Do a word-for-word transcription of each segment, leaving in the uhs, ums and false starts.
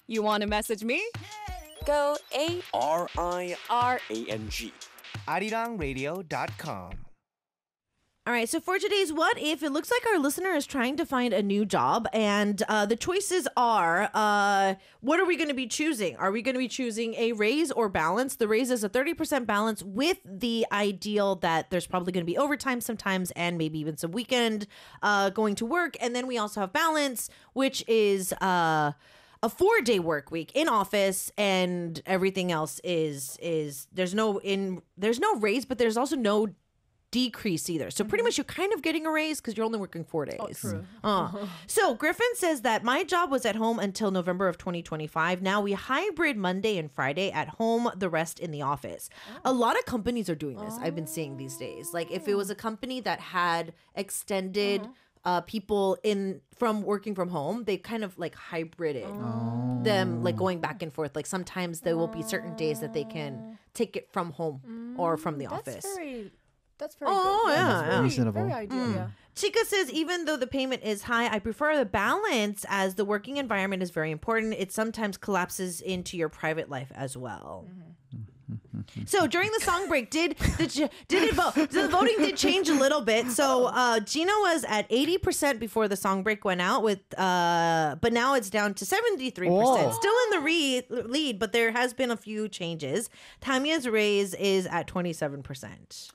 You want to message me? Go A R I R A N G. arirang radio dot com. All right, so for today's What If, it looks like our listener is trying to find a new job, and uh, the choices are, uh, what are we going to be choosing? Are we going to be choosing a raise or balance? The raise is a thirty percent balance with the ideal that there's probably going to be overtime sometimes and maybe even some weekend uh, going to work. And then we also have balance, which is uh, a four-day work week in office, and everything else is is there's no in there's no raise, but there's also no decrease either. So pretty much you're kind of getting a raise because you're only working four days. Oh, true. Uh. So Griffin says that my job was at home until November of twenty twenty-five. Now we hybrid Monday and Friday at home, the rest in the office. A lot of companies are doing this. I've been seeing these days. Like if it was a company that had extended uh, people in from working from home, they kind of like hybrided them, like going back and forth. Like sometimes there will be certain days that they can take it from home or from the That's office. very. That's very. Oh, good. yeah, That's yeah. very, Reasonable. Very ideal. Yeah. Chica says, even though the payment is high, I prefer the balance as the working environment is very important. It sometimes collapses into your private life as well. So during the song break, did the did it vote? The voting did change a little bit. So uh, Gina was at eighty percent before the song break went out, with uh, but now it's down to seventy-three percent. Whoa. Still in the re- lead, but there has been a few changes. Tamia's raise is at twenty-seven percent.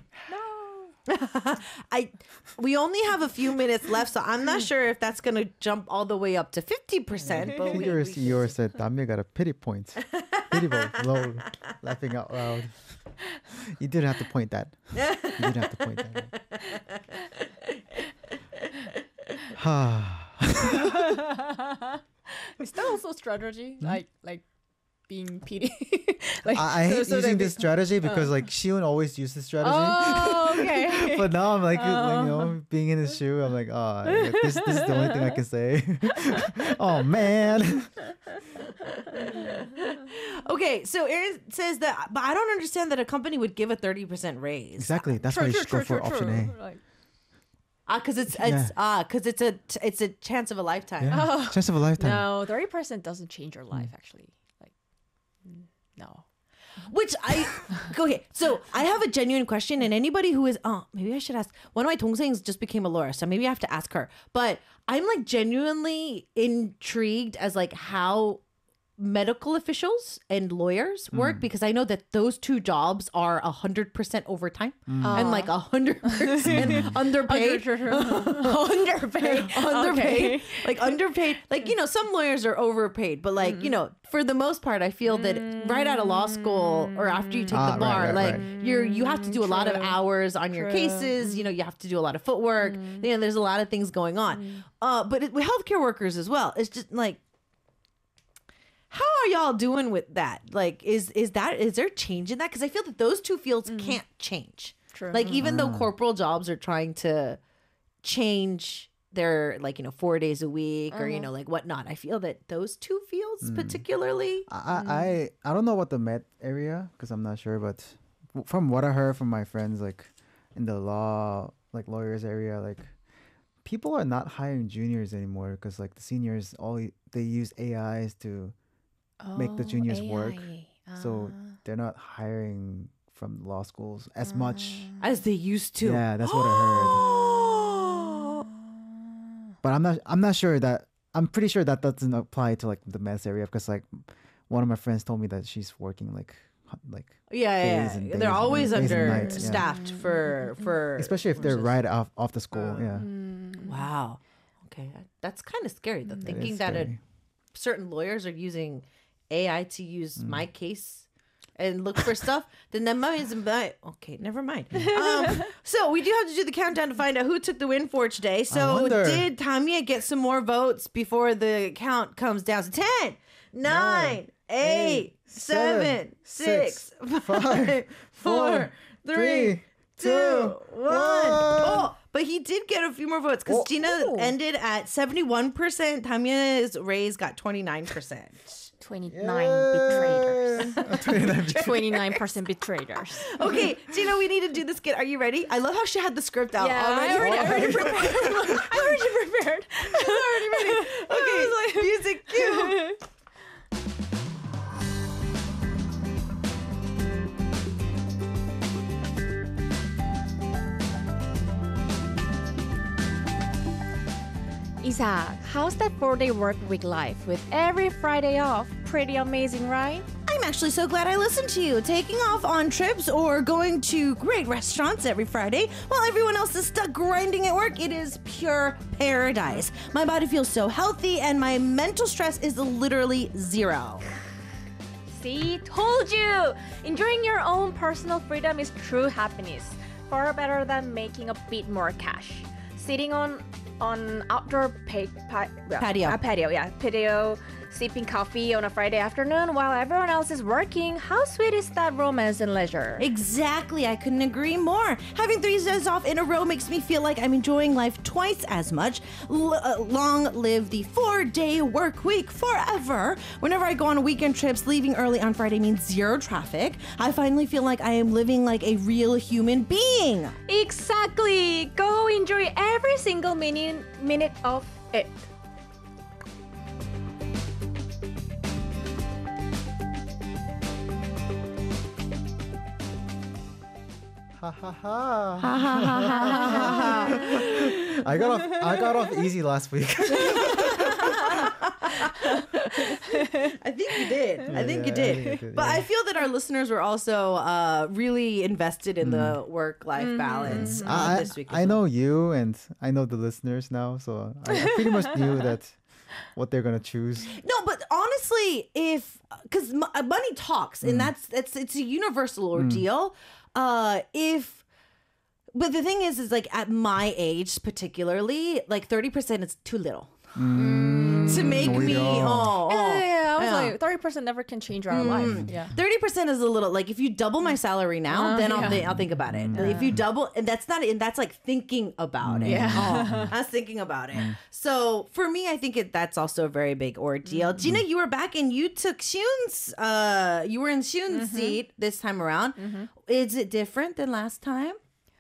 I we only have a few minutes left, so I'm not sure if that's gonna jump all the way up to fifty percent. But we, Yours, we- yours said Damya got a pity point. Pity vote. Lol. Laughing out loud. You didn't have to point that. You didn't have to point that. Is that also strategy? Like like being pity. like I, I hate so- so using that this strategy because like Shion always used this strategy. Oh, okay. But now I'm like, you know, being in his shoe, I'm like, oh, like, this, this is the only thing I can say. Oh, man. okay, so Aaron says that, but I don't understand that a company would give a thirty percent raise. Exactly. That's True, why you true, should go true, for true, option true. A. Like, Ah, because it's Yeah. it's ah, because it's a it's a chance of a lifetime. Yeah. Chance of a lifetime. no, thirty percent doesn't change your life. Actually, like, mm, no. Which I okay. So I have a genuine question, and anybody who is oh maybe I should ask. One of my dongsengs just became a lawyer, so maybe I have to ask her. But I'm like genuinely intrigued as like how medical officials and lawyers work, because I know that those two jobs are a hundred percent overtime and like a hundred percent underpaid. Underpaid. underpaid, Okay. like underpaid, like, you know, some lawyers are overpaid, but like, you know, for the most part, I feel that right out of law school or after you take Ah, the bar, right, right, like right. you're, you have to do a lot of True. hours on your True. cases, you know, you have to do a lot of footwork, you know, there's a lot of things going on. Uh, but it, with healthcare workers as well, it's just like, how are y'all doing with that? Like, is is that is there change in that? Because I feel that those two fields can't change. True. Like, even though corporal jobs are trying to change their, like, you know, four days a week or, you know, like whatnot, I feel that those two fields particularly. I, I I don't know what the med area, because I'm not sure, but from what I heard from my friends, like in the law, like lawyers area, like people are not hiring juniors anymore because like the seniors all they use A Is to make the juniors work, so they're not hiring from law schools as much. As they used to. Yeah, that's what I heard. But I'm not I'm not sure that I'm pretty sure that doesn't apply to like the mess area, because like one of my friends told me that she's working like hu- like Yeah, yeah, days and yeah. days They're and always days and under nights, yeah. staffed for for especially if they're right off off the school. Yeah, Wow. Okay, that's kind of scary though. It Thinking is that a, scary. certain lawyers are using A I to use Mm. my case and look for stuff, then that might be okay. Never mind. Um, so we do have to do the countdown to find out who took the win for today. So wonder. did Tamiya get some more votes before the count comes down? So ten, nine, eight, seven, six, five, four, three, two, one. Oh, but he did get a few more votes because Oh. Gina Oh. ended at seventy-one percent. Tamiya's raise got twenty-nine percent. twenty-nine betrayers. twenty-nine percent betrayers. Okay, Gina, we need to do this skit. Are you ready? I love how she had the script out Yeah, already. I already, I already prepared. I already prepared. I was already ready. Okay, music cue. Isaac, how's that four-day work week life with every Friday off? Pretty amazing, right? I'm actually so glad I listened to you. Taking off on trips or going to great restaurants every Friday while everyone else is stuck grinding at work, it is pure paradise. My body feels so healthy and my mental stress is literally zero. See, told you! Enjoying your own personal freedom is true happiness. Far better than making a bit more cash. Sitting on on outdoor pa- pa- well, Patio. uh, patio, yeah, patio, sipping coffee on a Friday afternoon while everyone else is working. How sweet is that romance and leisure? Exactly, I couldn't agree more. Having three days off in a row makes me feel like I'm enjoying life twice as much. L- uh, long live the four-day work week forever. Whenever I go on weekend trips, leaving early on Friday means zero traffic. I finally feel like I am living like a real human being. Exactly! Go enjoy every single minute, minute of it. Ha ha ha. I got off I got off easy last week. I think you did. I think Yeah, you I did. think I did, But yeah. I feel that our listeners were also uh, really invested in the work-life balance uh, I, this week. as I well. know you and I know the listeners now, so I, I pretty much knew that what they're gonna choose. No, but honestly, if because money talks, and that's that's it's a universal ordeal. Uh, if but the thing is, is like at my age, particularly, like thirty percent is too little to make me. yeah. Oh, oh, Yeah, yeah, yeah. I was yeah. like, thirty percent never can change our life. Yeah. Thirty percent is a little like if you double my salary now, Uh, then I'll yeah. think I'll think about it. If you double, and that's not, and that's like thinking about it. Yeah. Oh, that's thinking about it. So for me, I think it, that's also a very big ordeal. Gina, you were back and you took Shun's. Uh, you were in Shun's seat this time around. Is it different than last time?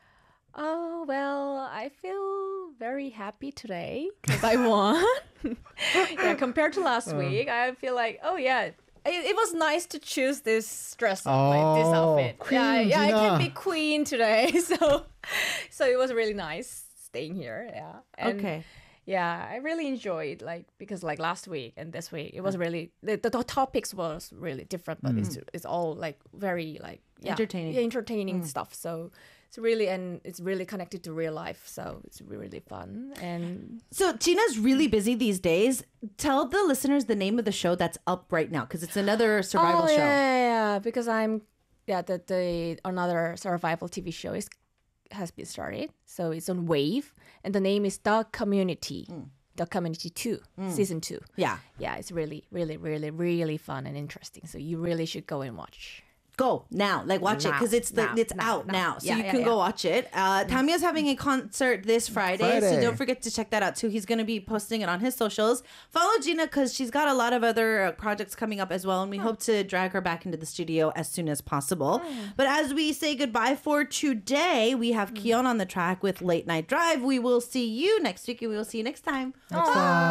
Oh, well, I feel very happy today because I won. Yeah, compared to last week, I feel like, oh, yeah, it, it was nice to choose this dress, like this Oh, outfit. Queen yeah, yeah, I can Gina. be queen today. So, so it was really nice staying here. Yeah. And Okay. yeah, I really enjoyed like because like last week and this week it was really the, the, the topics was really different, but it's it's all like very like yeah, Entertaining. yeah, entertaining stuff. So it's really and it's really connected to real life. So it's really fun and So Gina's really busy these days. Tell the listeners the name of the show that's up right now because it's another survival oh, show. Yeah, yeah, yeah, because I'm yeah the the another survival T V show is has been started. So it's on Wave and the name is The Community. The Community two, season two. Yeah. Yeah, it's really, really, really, really fun and interesting. So you really should go and watch. Go now, like watch it Now, because it's the now, it's now, out now. now, so Yeah, you yeah, can yeah. go watch it. Uh, Tamiya's having a concert this Friday, so Friday. don't forget to check that out too. He's going to be posting it on his socials. Follow Gina because she's got a lot of other uh, projects coming up as well, and we hope to drag her back into the studio as soon as possible. But as we say goodbye for today, we have Keon on the track with Late Night Drive. We will see you next week, and we will see you next time. Next time.